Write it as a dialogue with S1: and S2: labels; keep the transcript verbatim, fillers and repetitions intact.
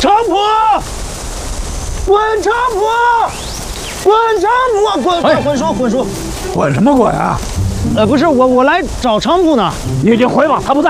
S1: 程普，滚程普，滚程普，滚滚滚叔滚叔，
S2: 滚什么滚啊？
S1: 呃，不是我我来找程普呢。
S2: 你已经回吧，他不在。